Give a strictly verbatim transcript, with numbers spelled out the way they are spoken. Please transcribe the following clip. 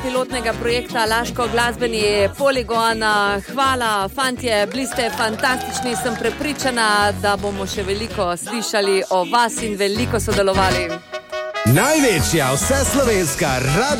pilotnega projekta Laško glasbeni poligon. Hvala, fantje, bili ste fantastični, sem prepričana, da bomo še veliko slišali o vas in veliko sodelovali. Največja vseslovenska radio